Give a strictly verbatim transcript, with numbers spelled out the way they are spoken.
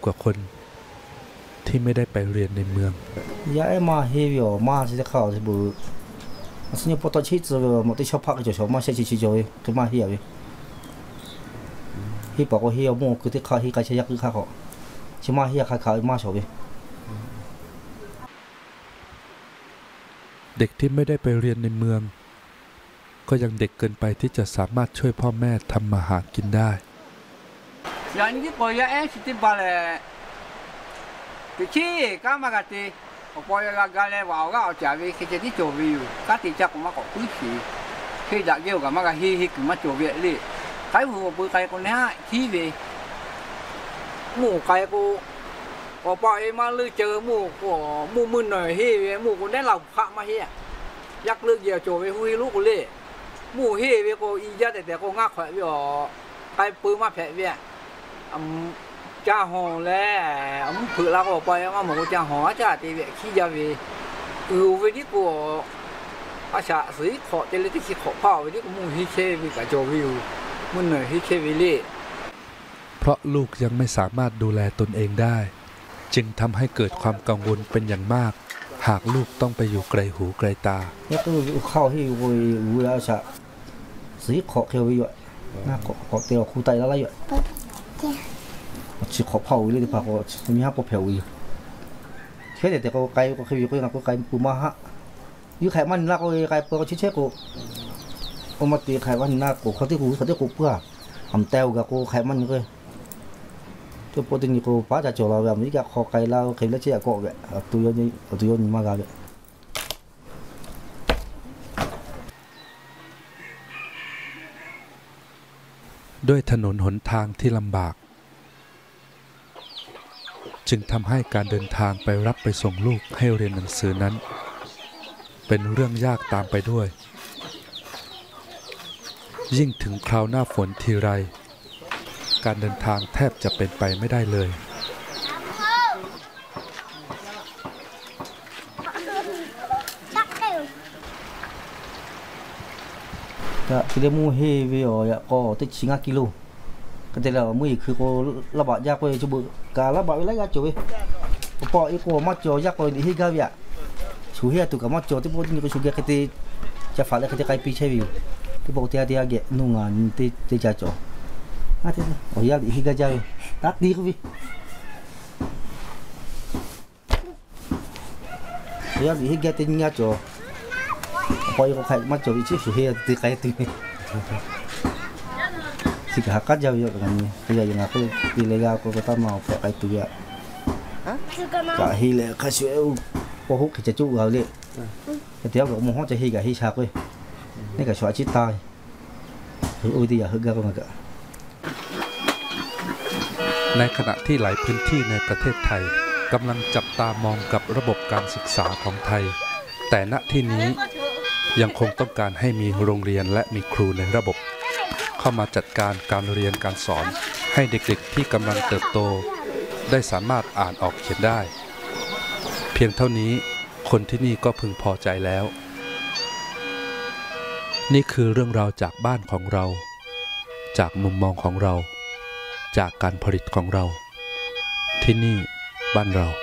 กว่าคนที่ไม่ได้ไปเรียนในเมืองยาไอ้มาเฮียมาที่จะเข้าที่บุสิ่งพอตอนชิดจะหมดที่ชอบพักจะชอบมาเช่นชิดๆเลยคือมาเฮียเลยเฮียบอกว่าเฮียมั่วคือที่เขาเฮียใช้ยักษ์คือเขาเขาชิมาเฮียเขาเขามาชอบเลยเด็กที่ไม่ได้ไปเรียนในเมืองก็ยังเด็กเกินไปที่จะสามารถช่วยพ่อแม่ทำมาหากินได้อย่างนี้ปอยเอ็สิติบาเลยที่ชี้ก็มากที่ปอยก็กาเลยว่าก็เอาจ่ายไปแค่จะที่โจวิวก็ที่จะก็มาก็คุ้นสีที่จะเกี่ยวกับมากที่ที่คือมาโจวิเลยใครหัวปืนใครคนนี้ที่วิหมู่ใครกูพอปอยมาลือเจอหมู่หัวหมู่มึนหน่อยที่หมู่คนนี้เราพระมาเฮียยักเลือกเกี่ยวโจวิหุยลูกกูเลยหมู่ที่วิกูอีจ้าแต่แต่กูงักแขวะวิอ๋อใครปืนมาแผลวิอืมจ้าหอแล้วอืมผืนเราก็ไปว่าหมูจ้าหอจ้าตีเวขี้ยาวีอือวันนี้กูอาชาสีขอเจริญที่ขี้ขอผ้าวันนี้กูมุ่งฮิเควิกับโจวิวมุ่งหน่อยฮิเควิลี่เพราะลูกยังไม่สามารถดูแลตนเองได้จึงทำให้เกิดความกังวลเป็นอย่างมากหากลูกต้องไปอยู่ไกลหูไกลตาเนี่ยก็เข้าที่วิวอาชาสีขอเขียววิวน่าขอขอเตียวคู่ไตแล้วอะไรอยู่chỉ khó phao đi thì phao cóมีห้าปอเผาอยู่แค่แต่ก็ไกลก็เคยอยู่ก็ยังก็ไกลปูมาฮะอยู่ไขมันนักก็ไกลเปิดก็เช็คกูก็มาตีไขมันนักกูเขาที่กูเขาที่กูเพื่อทำเต้ากับกูไขมันก็ที่ปกติกูป้าจะโจรเราแบบนี้ก็ขอไกลเราเคยเล่นเชี่ยก็แบบตัวยนี้ตัวยนี้มากเลยด้วยถนนหนทางที่ลำบากจึงทำให้การเดินทางไปรับไปส่งลูกให้เรียนหนังสือนั้นเป็นเรื่องยากตามไปด้วยยิ่งถึงคราวหน้าฝนทีไรการเดินทางแทบจะเป็นไปไม่ได้เลยก็ที่เรียกมูเฮวิโอเนี่ยก็ติดสิงห์กิโลก็แต่ละมือคือก็ระบาดยากไปจุบการระบาดอะไรก็จุบพออีกก็มาจ่อยากไปที่กาวยาชูเฮียตุกมาจ่อที่พวกนี้ก็ชูเฮียก็ที่จะฝันแล้วก็ที่ใครปีเชวิวที่พวกที่ที่อาเกนุ่งอ่ะที่ที่จะจ่ออ่ะที่โอ้ยที่กาวยตัดดีก็วิโอ้ยที่กาที่นี่จ่อพออีกก็ใครมาจ่อที่ชูเฮียที่ใครที่สิกหากัดยาวๆกันนี่ตัวอย่างaku di lega aku kata mau pakai itu yaกะฮีเลยข้าช่วยพวกเขาจะจุกเราเลยแต่เดี๋ยวก็มองจะฮีกับฮีชาเลยนี่ก็ช่วยชิดตายคืออุดีอ่ะฮึกก็มันก็ในขณะที่หลายพื้นที่ในประเทศไทยกำลังจับตามองกับระบบการศึกษาของไทยแต่ณที่นี้ยังคงต้องการให้มีโรงเรียนและมีครูในระบบเข้ามาจัดการการเรียนการสอนให้เด็กๆที่กำลังเติบโตได้สามารถอ่านออกเขียนได้เพียงเท่านี้คนที่นี่ก็พึงพอใจแล้วนี่คือเรื่องราวจากบ้านของเราจากมุมมองของเราจากการผลิตของเราที่นี่บ้านเรา